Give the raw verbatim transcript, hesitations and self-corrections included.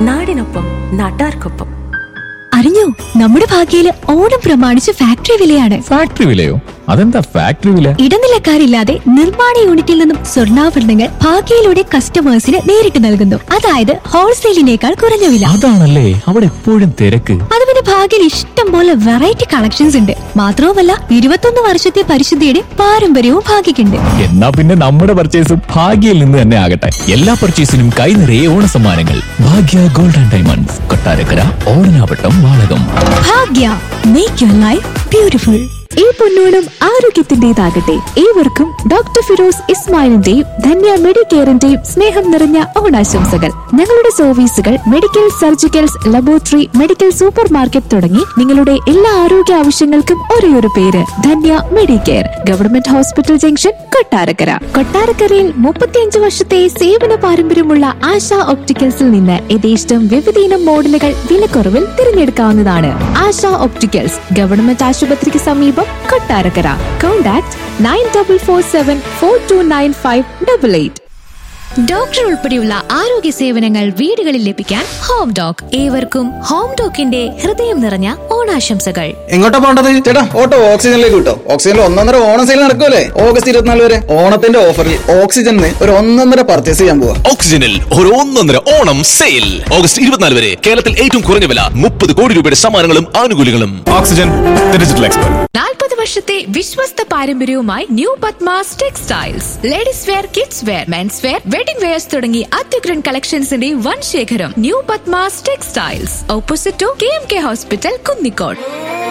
നാടിനൊപ്പം നാട്ടാർക്കൊപ്പം. അറിഞ്ഞോ, നമ്മുടെ ഭാഗ്യയില് ഓണം പ്രമാണിച്ച് ഫാക്ടറി വിലയാണ്. ഫാക്ടറി വിലയോ? അതെന്താ ഫാക്ടറി വില? ഇടനിലക്കാരില്ലാതെ നിർമ്മാണ യൂണിറ്റിൽ നിന്നും സ്വർണ്ണാഭരണങ്ങൾ ഭാഗ്യയിലൂടെ കസ്റ്റമേഴ്സിന് നേരിട്ട് നൽകുന്നു. അതായത് ഹോൾസെയിലിനേക്കാൾ കുറഞ്ഞ വില. അതാണല്ലേ അവിടെ എപ്പോഴും തിരക്ക്. അത് പിന്നെ ഭാഗ്യയിൽ ഇഷ്ടം പോലെ വെറൈറ്റി കളക്ഷൻസ് ഉണ്ട്. മാത്രവുമല്ല, ഇരുപത്തൊന്ന് വർഷത്തെ പരിശുദ്ധിയുടെ പാരമ്പര്യവും ഭാഗ്യക്കുണ്ട്. എന്നാ പിന്നെ നമ്മുടെ പർച്ചേസും ഭാഗ്യയിൽ നിന്ന് തന്നെ ആകട്ടെ. എല്ലാ പർച്ചേസിനും കൈ നിറയെ ഓണ സമ്മാനങ്ങൾ. ഭാഗ്യ gold and diamonds, Kottarakkara, Odanavattam, Valakom. Bhagya, make your life beautiful. ഈ പൊന്നോണം ആരോഗ്യത്തിന്റേതാകട്ടെ. ഏവർക്കും ഡോക്ടർ ഫിറോസ് ഇസ്മായിലിന്റെയും ധന്യ മെഡിക്കെയറിന്റെയും സ്നേഹം നിറഞ്ഞ ഓണാശംസകൾ. ഞങ്ങളുടെ സർവീസുകൾ medical, surgicals, laboratory, medical super market തുടങ്ങി നിങ്ങളുടെ എല്ലാ ആരോഗ്യ ആവശ്യങ്ങൾക്കും ഒരേയൊരു പേര് Dhanya Medicare. Government hospital junction, Kottarakkara. കൊട്ടാരക്കരയിൽ മുപ്പത്തിയഞ്ച് വർഷത്തെ സേവന പാരമ്പര്യമുള്ള ആശ ഒപ്റ്റിക്കൽസിൽ നിന്ന് യഥേഷ്ടം വിവിധയിനം മോഡലുകൾ വിലക്കുറവിൽ തിരഞ്ഞെടുക്കാവുന്നതാണ്. ആശ ഒപ്റ്റിക്കൽസ്, ഗവൺമെന്റ് ആശുപത്രിക്ക് സമീപം, Kottarakkara. Contact nine double four seven four to nine five double eight. Doctor ഉൾപ്പെടെയുള്ള ആരോഗ്യ സേവനങ്ങൾ വീടുകളിൽ ലഭിക്കാൻ ഹോം ഡോക്. ഏവർക്കും ഹോം ഡോക്കിന്റെ ഹൃദയം നിറഞ്ഞ ഓണാശംസകൾ. എങ്ങോട്ടാ പോണ്ടത് ചേട്ടാ? ഓട്ടോ ഓക്സിജനിലേക്ക് കിട്ടോ. ഓക്സിജനിൽ ഒന്നൊന്നര ഓണം സെയിൽ നടക്കുമല്ലേ ഓഗസ്റ്റ് ഇരുപത്തിനാല് വരെ. ഓണത്തിന്റെ ഓഫറിൽ ഓക്സിജനിൽ ഒരു ഒന്നൊന്നര പർച്ചേസ് ചെയ്യാൻ പോവാ. ഓക്സിജനിൽ ഒരു ഒന്നൊന്നര ഓണം സെയിൽ ഓഗസ്റ്റ് ഇരുപത്തിനാല് വരെ. കേരളത്തിൽ ഏറ്റവും കുറഞ്ഞ വില, മുപ്പത് കോടി രൂപയുടെ സമ്മാനങ്ങളും ആനുകൂല്യങ്ങളും. Oxygen digital expert. നാൽപ്പത് വർഷത്തെ വിശ്വസ്ത പാരമ്പര്യവുമായി new Padmas textiles. Ladies wear, kids wear, men's wear, wedding wears തുടങ്ങി അത്യുഗ്രൻ കളക്ഷൻസിന്റെ വൻ ശേഖരം. New Padmas textiles, opposite to K M K hospital, Kunnicode.